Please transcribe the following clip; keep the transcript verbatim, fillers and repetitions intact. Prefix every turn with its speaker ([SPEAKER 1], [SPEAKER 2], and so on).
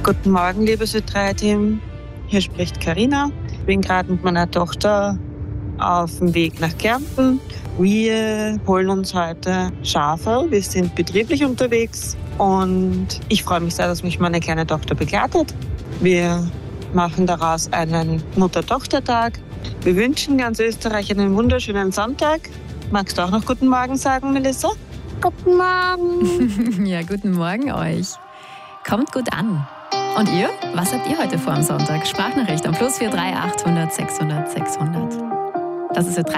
[SPEAKER 1] Guten Morgen, liebes Ö drei Team. Hier spricht Carina. Ich bin gerade mit meiner Tochter auf dem Weg nach Kärnten. Wir holen uns heute Schafe. Wir sind betrieblich unterwegs und ich freue mich sehr, dass mich meine kleine Tochter begleitet. Wir machen daraus einen Mutter-Tochter-Tag. Wir wünschen ganz Österreich einen wunderschönen Sonntag. Magst du auch noch guten Morgen sagen, Melissa?
[SPEAKER 2] Guten Morgen.
[SPEAKER 3] Ja, guten Morgen euch. Kommt gut an. Und ihr? Was habt ihr heute vor am Sonntag? Sprachnachricht am plus vier drei achthundert sechshundert sechshundert. Das ist Ö drei.